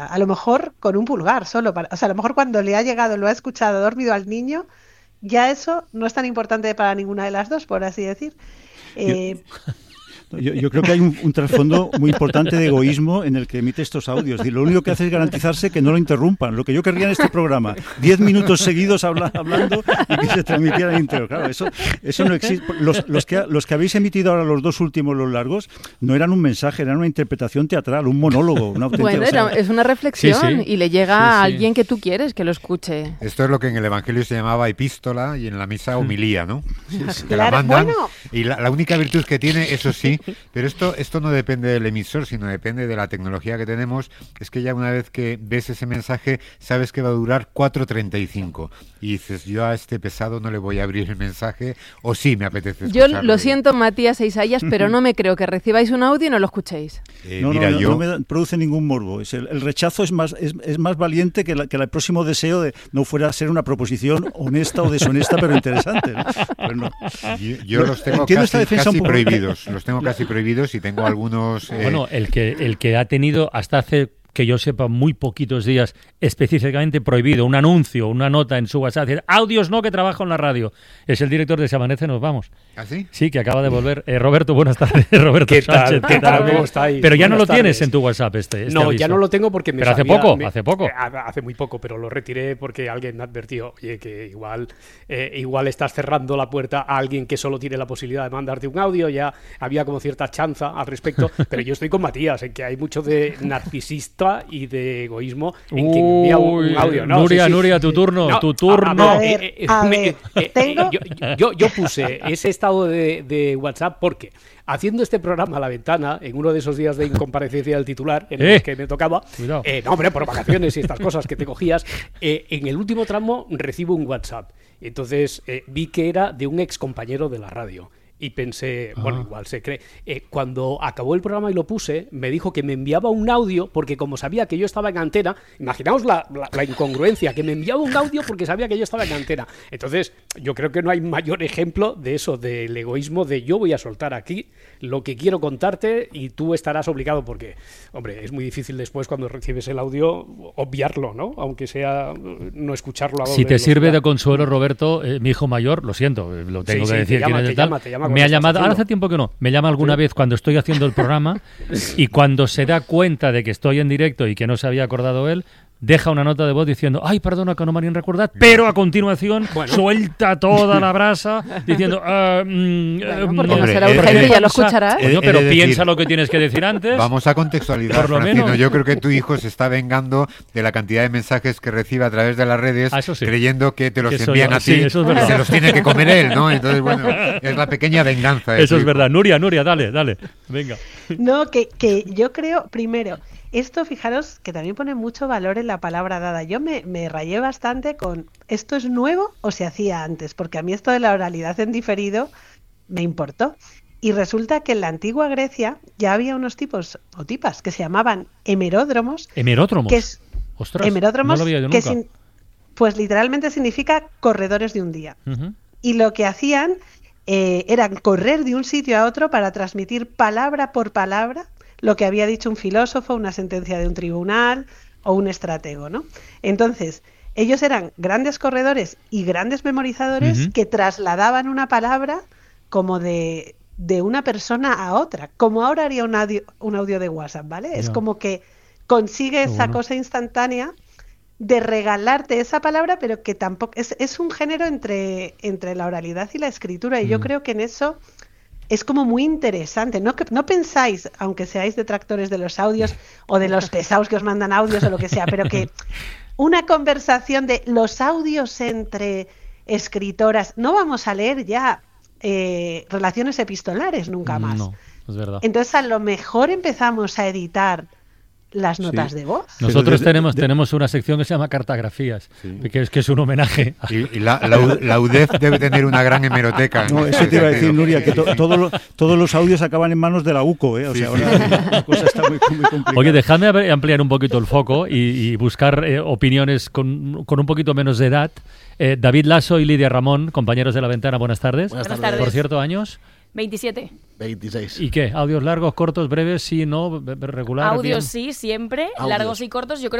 a lo mejor con un pulgar solo, o sea, a lo mejor cuando le ha llegado, lo ha escuchado, ha dormido al niño, ya eso no es tan importante para ninguna de las dos, por así decir. Yo creo que hay un trasfondo muy importante de egoísmo en el que emite estos audios. Y lo único que hace es garantizarse que no lo interrumpan. Lo que yo querría en este programa, 10 minutos seguidos hablando y que se transmitiera íntegro. Claro, eso no existe. Los que habéis emitido ahora los dos últimos, los largos, no eran un mensaje, eran una interpretación teatral, un monólogo, una auténtica... Bueno, es una reflexión y le llega a alguien que tú quieres que lo escuche. Esto es lo que en el Evangelio se llamaba epístola y en la misa homilía, ¿no? Te claro, la mandan, bueno. y la única virtud que tiene, eso sí, pero esto no depende del emisor, sino depende de la tecnología que tenemos. Es que ya una vez que ves ese mensaje, sabes que va a durar 4:35 y dices, yo a este pesado no le voy a abrir el mensaje, o sí me apetece escucharlo. Yo lo siento, Matías e Isaías, pero no me creo que recibáis un audio y no lo escuchéis. No me produce ningún morbo. El rechazo es más valiente que el próximo deseo de no fuera a ser una proposición honesta o deshonesta, pero interesante, ¿no? Pero no. Yo los tengo casi prohibidos. Los tengo casi prohibidos y tengo algunos... Bueno, el que ha tenido hasta hace, que yo sepa, muy poquitos días específicamente prohibido un anuncio, una nota en su WhatsApp, decir, audios no, que trabajo en la radio. Es el director de Se Amanece, Nos Vamos. ¿Ah, sí? Sí, que acaba de volver. Roberto, buenas tardes. Roberto ¿Qué Sánchez. tal? ¿Qué tal? ¿Cómo estáis? Pero ya no Buenas lo tienes tardes. en tu WhatsApp este No, aviso. ya no lo tengo porque me Pero hace poco. Hace muy poco, pero lo retiré porque alguien me advirtió, oye, que igual estás cerrando la puerta a alguien que solo tiene la posibilidad de mandarte un audio. Ya había como cierta chanza al respecto, pero yo estoy con Matías, en que hay mucho de narcisista y de egoísmo en quien envía un audio. No, Nuria, tu turno. Yo puse ese estado de WhatsApp porque haciendo este programa a la ventana, en uno de esos días de incomparecencia del titular, en el que me tocaba, no, hombre, por vacaciones y estas cosas que te cogías, en el último tramo recibo un WhatsApp. Entonces vi que era de un ex compañero de la radio. Y pensé, bueno, igual se cree. Cuando acabó el programa y lo puse, me dijo que me enviaba un audio, porque como sabía que yo estaba en antena, imaginaos la incongruencia, que me enviaba un audio porque sabía que yo estaba en antena. Entonces, yo creo que no hay mayor ejemplo de eso, del egoísmo de yo voy a soltar aquí lo que quiero contarte y tú estarás obligado, porque, hombre, es muy difícil después cuando recibes el audio obviarlo, ¿no? Aunque sea no escucharlo a doble Si te sirve velocidad. de consuelo, Roberto, mi hijo mayor, lo siento, lo tengo que decir. Te llama me ha llamado, ahora hace tiempo que no, me llama alguna vez cuando estoy haciendo el programa y cuando se da cuenta de que estoy en directo y que no se había acordado él, deja una nota de voz diciendo, ay, perdona que no me habían recordado, pero a continuación suelta toda la brasa diciendo, porque no será urgente, ya lo escucharás. Pero piensa lo que tienes que decir antes. Vamos a contextualizar, por lo Francino. menos. Yo creo que tu hijo se está vengando de la cantidad de mensajes que recibe a través de las redes, creyendo que te los envían a ti y se los tiene que comer él, ¿no? Entonces, bueno, es la pequeña venganza. Eso es verdad. Nuria, dale, venga. No, que yo creo, primero, esto, fijaros, que también pone mucho valor en la palabra dada. Yo me rayé bastante con ¿esto es nuevo o se hacía antes? Porque a mí esto de la oralidad en diferido me importó. Y resulta que en la antigua Grecia ya había unos tipos o tipas que se llamaban hemeródromos. ¿Hemeródromos? Que es, ostras, hemeródromos, no lo había yo nunca. Pues literalmente significa corredores de un día. Y lo que hacían eran correr de un sitio a otro para transmitir palabra por palabra lo que había dicho un filósofo, una sentencia de un tribunal o un estratego, ¿no? Entonces, ellos eran grandes corredores y grandes memorizadores que trasladaban una palabra como de una persona a otra, como ahora haría un audio de WhatsApp, ¿vale? Es como que consigue esa cosa instantánea de regalarte esa palabra, pero que tampoco... Es un género entre la oralidad y la escritura, y yo creo que en eso... Es como muy interesante, no pensáis, aunque seáis detractores de los audios o de los pesados que os mandan audios o lo que sea, pero que una conversación de los audios entre escritoras, no vamos a leer ya relaciones epistolares nunca más. No, es verdad. Entonces a lo mejor empezamos a editar las notas de voz. Nosotros tenemos una sección que se llama Cartagrafías, que es un homenaje. Y la UDEF debe tener una gran hemeroteca. No, eso te iba a decir, Nuria, que todos los audios acaban en manos de la UCO, ¿eh? O sea, ahora la cosa está muy complicada. Oye, dejadme ampliar un poquito el foco y buscar opiniones con un poquito menos de edad. David Lasso y Lidia Ramón, compañeros de La Ventana, buenas tardes. Buenas tardes. Por cierto, años... 27. 26. ¿Y qué? ¿Audios largos, cortos, breves, sí, no, regular? Audios bien? sí, siempre. Audios. Largos y cortos, yo creo